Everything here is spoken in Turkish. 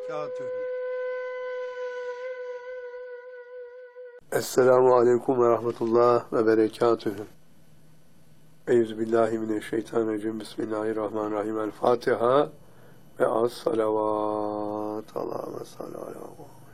وبركاته. Esselamu Aleyküm ve Rahmetullah ve Berekatühü. Euzubillahimineşşeytanirracim. Bismillahirrahmanirrahim. El Fatiha ve as-salavat. Allahümme salli ala